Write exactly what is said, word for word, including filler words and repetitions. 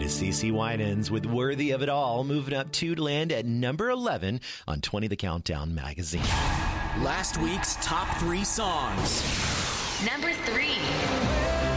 It is CeCe Winans with Worthy of It All, moving up two to land at number eleven on twenty The Countdown magazine. Last week's top three songs. Number three.